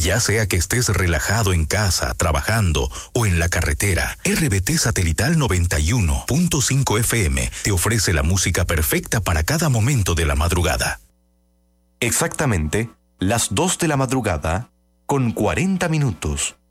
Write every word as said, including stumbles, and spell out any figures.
Ya sea que estés relajado en casa, trabajando o en la carretera, R B T Satelital noventa y uno punto cinco F M te ofrece la música perfecta para cada momento de la madrugada. Exactamente las dos de la madrugada con cuarenta minutos.